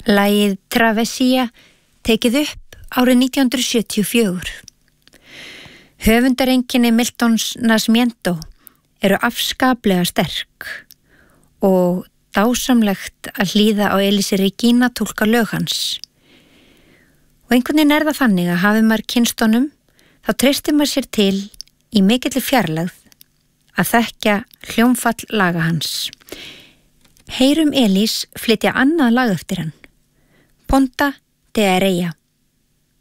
Lagið Travesía tekið upp árið 1974. Höfundareinkenni Miltons Nascimento eru afskaplega sterk og dásamlegt að hlýða á Elísi Regína túlka lög hans. Og einhvern veginn það þannig að hafi maður kynnst honum, þá treystir maður sér til í mikilli fjarlægð að þekkja hljómfall laga hans. Heyrum Elís flytja annað lag eftir hann, Ponta de Areia.